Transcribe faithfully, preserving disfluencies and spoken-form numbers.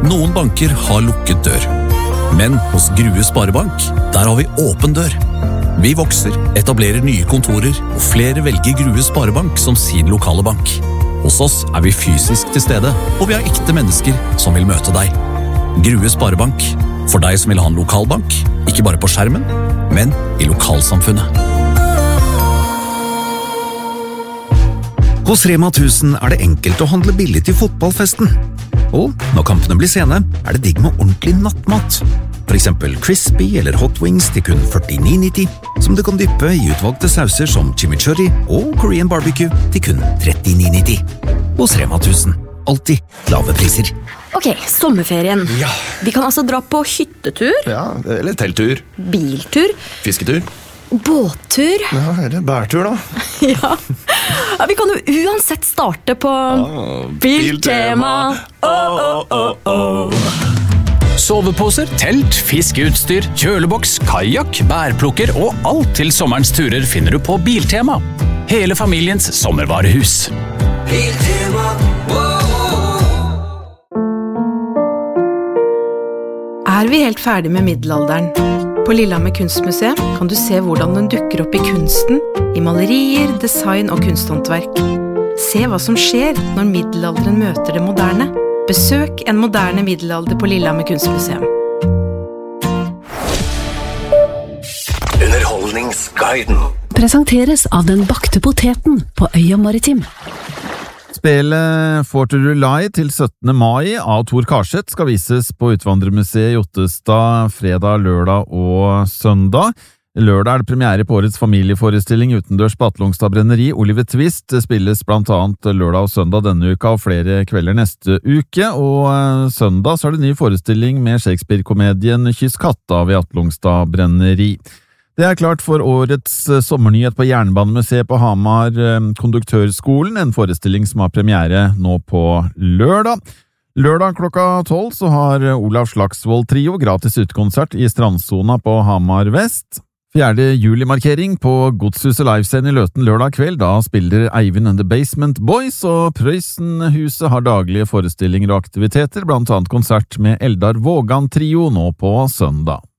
Noen banker har lukket dør. Men hos Grue Sparebank, der har vi åpen dør. Vi vokser, etablerer nye kontorer, og flere velger Grue Sparebank som sin lokale bank. Hos oss er vi fysisk til stede, og vi har ekte mennesker som vil møte deg. Grue Sparebank, for deg som vil ha en lokalbank, ikke bare på skjermen, men i lokalsamfunnet. Hos Rema tusen er det enkelt å handle billig til fotballfesten. Og når kampene blir sene, er det digg med ordentlig nattmat. For eksempel crispy eller hot wings til kun førtini nitti, som du kan dyppe i utvalgte sauser som chimichurri og Korean barbecue til kun trettini nitti. Hos Rema tusen, alltid lave priser. Ok, sommerferien. Ja. Vi kan altså dra på hyttetur, Ja, eller telttur, biltur, fisketur. båttur. Ja, eller bærtur da. Ja. Ja, vi kan jo uansett starte på Biltema. Oh, oh, oh, oh. Soveposer, telt, fiskeutstyr, kjøleboks, kajak, bærplukker og alt til sommerens turer finner du på Biltema. Hele familiens sommervarehus. Biltema, Er vi helt ferdig med middelalderen? På Lillehammer kunstmuseum kan du se hvordan den dukker opp i kunsten, i malerier, design og kunsthåndverk. Se hva som skjer når middelalderen møter det moderne. Besøk en moderne middelalder på Lillehammer kunstmuseum. Underholdningsguiden. Presenteres av den bakte poteten på Øya Maritim. Spelet Fort Rulai til syttende mai av Tor Karseth skal vises på Utvandrermuseet i Ottestad fredag, lørdag og søndag. Lørdag er det premiere på årets familieforestilling utendørs på Atlungstad brenneri. Oliver Twist spilles blant annet lørdag og søndag denne uka og flere kvelder neste uke, og søndag så er det ny forestilling med Shakespeare-komedien Kyss katta ved Atlungstad brenneri. Det er klart for årets sommernyhet på Jernbanemuseet på Hamar Konduktørskolen, en forestilling som har premiere nå på lørdag. Lørdag klokka tolv så har Olav Slagsvold Trio gratis utekonsert i strandsona på Hamar Vest. Fjerde juli-markering på Godshuset livescene i Løten lørdag kveld, da spiller Eivind and the Basement Boys, og Prøysenhuset har daglige forestillinger og aktiviteter, blant annet konsert med Eldar Vågan Trio nå på søndag.